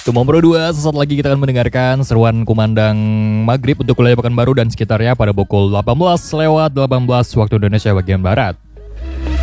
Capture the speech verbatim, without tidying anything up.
Tumong Pro dua, sesaat lagi kita akan mendengarkan seruan kumandang maghrib untuk wilayah Pekanbaru dan sekitarnya pada pukul delapan belas lewat delapan belas waktu Indonesia bagian Barat.